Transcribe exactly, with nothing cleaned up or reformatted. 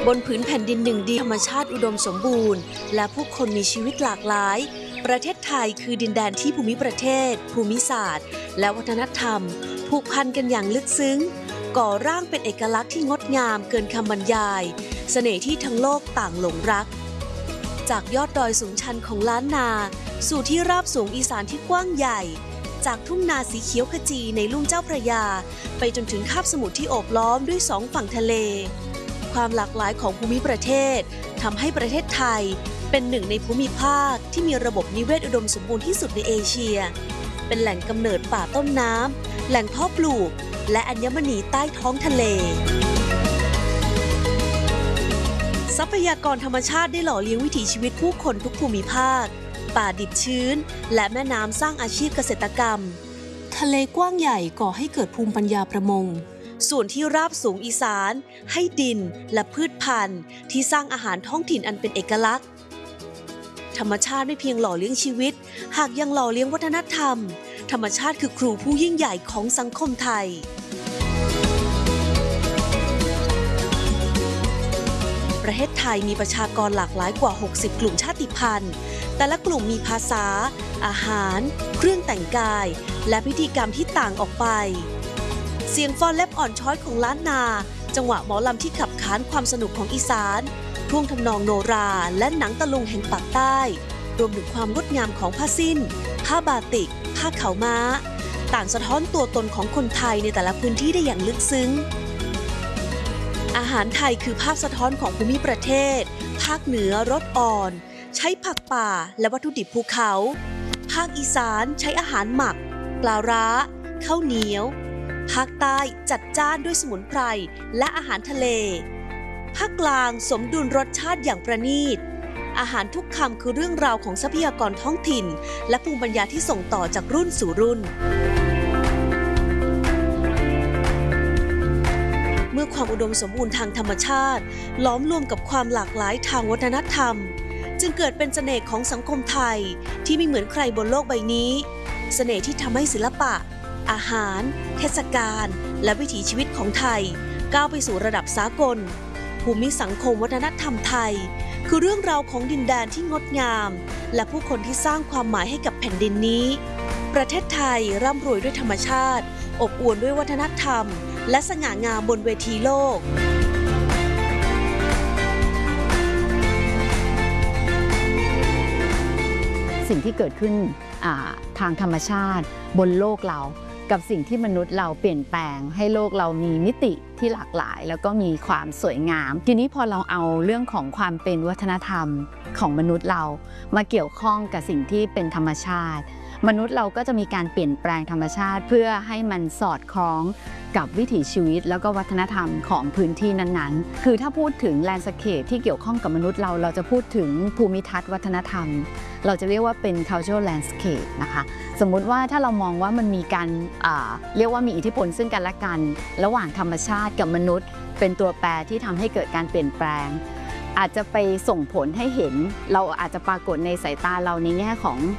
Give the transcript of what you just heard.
บนผืนแผ่นดินหนึ่งเดียวธรรมชาติอุดมสมบูรณ์และผู้คนมีชีวิตหลากหลายประเทศไทยคือดินแดนที่ภูมิประเทศภูมิศาสตร์และวัฒนธรรมผูกพันกันอย่างลึกซึ้งก่อร่างเป็นเอกลักษณ์ที่งดงามเกินคำบรรยายเสน่ห์ที่ทั้งโลกต่างหลงรักจากยอดดอยสูงชันของล้านนาสู่ที่ราบสูงอีสานที่กว้างใหญ่จากทุ่งนาสีเขียวขจีในลุ่มเจ้าพระยาไปจนถึงคาบสมุทรที่โอบล้อมด้วยสองฝั่งทะเลความหลากหลายของภูมิประเทศทำให้ประเทศไทยเป็นหนึ่งในภูมิภาคที่มีระบบนิเวศอุดมสมบูรณ์ที่สุดในเอเชียเป็นแหล่งกำเนิดป่าต้นน้ำแหล่งเพาะปลูกและอัญมณีใต้ท้องทะเลทรัพยากรธรรมชาติได้หล่อเลี้ยงวิถีชีวิตผู้คนทุกภูมิภาคป่าดิบชื้นและแม่น้ำสร้างอาชีพเกษตรกรรมทะเลกว้างใหญ่ก่อให้เกิดภูมิปัญญาประมงส่วนที่ราบสูงอีสานให้ดินและพืชพันธุ์ที่สร้างอาหารท้องถิ่นอันเป็นเอกลักษณ์ธรรมชาติไม่เพียงหล่อเลี้ยงชีวิตหากยังหล่อเลี้ยงวัฒนธรรมธรรมชาติคือครูผู้ยิ่งใหญ่ของสังคมไทยประเทศไทยมีประชากรหลากหลายกว่าหกสิบกลุ่มชาติพันธุ์แต่ละกลุ่มมีภาษาอาหารเครื่องแต่งกายและพิธีกรรมที่ต่างออกไปเสียงฟ้อนเล็บอ่อนช้อยของล้านนาจังหวะหมอลำที่ขับขานความสนุกของอีสานท่วงทำนองโนราและหนังตะลุงแห่งปากใต้รวมถึงความงดงามของผ้าสิ้นผ้าบาติกผ้าขาวม้าต่างสะท้อนตัวตนของคนไทยในแต่ละพื้นที่ได้อย่างลึกซึ้งอาหารไทยคือภาพสะท้อนของภูมิประเทศภาคเหนือรสอ่อนใช้ผักป่าและวัตถุดิบภูเขาภาคอีสานใช้อาหารหมักปลาร้าข้าวเหนียวภาคใต้จัดจ้านด้วยสมุนไพรและอาหารทะเลภาคกลางสมดุลรสชาติอย่างประณีตอาหารทุกคำคือเรื่องราวของทรัพยากรท้องถิ่นและภูมิปัญญาที่ส่งต่อจากรุ่นสู่รุ่นเมื่อความอุดมสมบูรณ์ทางธรรมชาติล้อมรวมกับความหลากหลายทางวัฒนธรรมจึงเกิดเป็นเสน่ห์ของสังคมไทยที่ไม่เหมือนใครบนโลกใบนี้เสน่ห์ที่ทำให้ศิลปะอาหารเทศกาลและวิถีชีวิตของไทยก้าวไปสู่ระดับสากลภูมิสังคมวัฒนธรรมไทยคือเรื่องราวของดินแดนที่งดงามและผู้คนที่สร้างความหมายให้กับแผ่นดินนี้ประเทศไทยร่ำรวยด้วยธรรมชาติอบอวลด้วยวัฒนธรรมและสง่างามบนเวทีโลกสิ่งที่เกิดขึ้นทางธรรมชาติบนโลกเรากับสิ่งที่มนุษย์เราเปลี่ยนแปลงให้โลกเรามีมิติที่หลากหลายแล้วก็มีความสวยงามทีนี้พอเราเอาเรื่องของความเป็นวัฒนธรรมของมนุษย์เรามาเกี่ยวข้องกับสิ่งที่เป็นธรรมชาติมนุษย์เราก็จะมีการเปลี่ยนแปลงธรรมชาติเพื่อให้มันสอดคล้องกับวิถีชีวิตแล้วก็วัฒนธรรมของพื้นที่นั้นๆคือถ้าพูดถึงแลนด์สเคปที่เกี่ยวข้องกับมนุษย์เราเราจะพูดถึงภูมิทัศน์วัฒนธรรมเราจะเรียกว่าเป็น cultural landscape นะคะสมมุติว่าถ้าเรามองว่ามันมีการเรียกว่ามีอิทธิพลซึ่งกันและกันระหว่างธรรมชาติกับมนุษย์เป็นตัวแปรที่ทำให้เกิดการเปลี่ยนแปลงอาจจะไปส่งผลให้เห็นเราอาจจะปรากฏในสายตาเราในแง่ของ